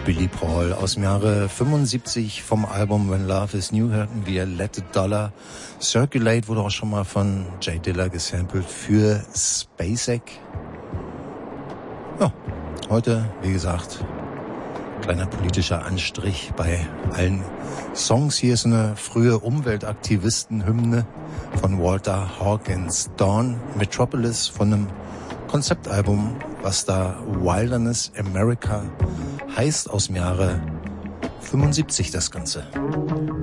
Billy Paul aus dem Jahre 75 vom Album When Love Is New hörten wir Let the Dollar Circulate, wurde auch schon mal von Jay Dilla gesampelt für Spacek. Ja, heute, wie gesagt, kleiner politischer Anstrich bei allen Songs. Hier ist eine frühe Umweltaktivisten-Hymne von Walter Hawkins. Dawn Metropolis von einem Konzeptalbum, was da Wilderness America heißt, aus dem Jahre 75 das Ganze.